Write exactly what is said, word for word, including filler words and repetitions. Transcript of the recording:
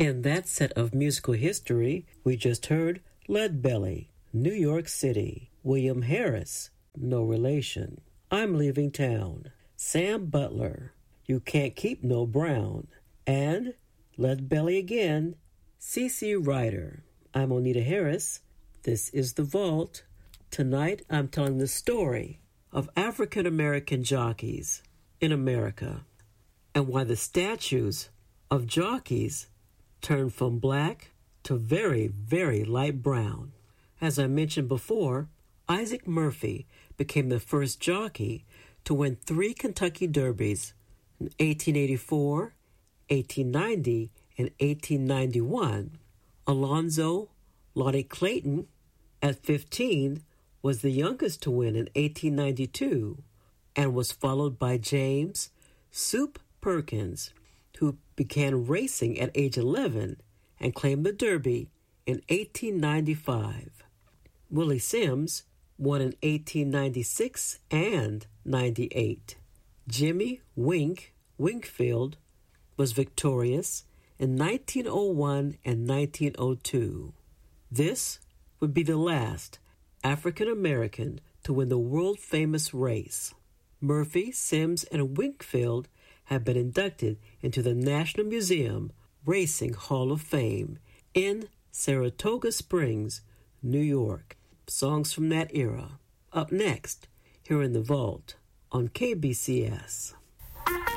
In that set of musical history, we just heard Leadbelly, New York City, William Harris, No Relation, I'm Leaving Town, Sam Butler, You Can't Keep No Brown, and Leadbelly again, C C Ryder. I'm Onita Harris. This is The Vault. Tonight I'm telling the story of African American jockeys in America and why the statues of jockeys turned from black to very, very light brown. As I mentioned before, Isaac Murphy became the first jockey to win three Kentucky Derbies in eighteen eighty-four, eighteen ninety, and eighteen ninety-one. Alonzo Lonnie Clayton, at fifteen, was the youngest to win in eighteen ninety-two and was followed by James Soup Perkins, who began racing at age eleven and claimed the Derby in eighteen ninety-five. Willie Sims won in eighteen ninety-six and ninety-eight. Jimmy Wink Winkfield was victorious in nineteen oh one and nineteen oh two. This would be the last African American to win the world-famous race. Murphy, Sims, and Winkfield have been inducted into the National Museum Racing Hall of Fame in Saratoga Springs, New York. Songs from that era. Up next, here in the Vault on K B C S.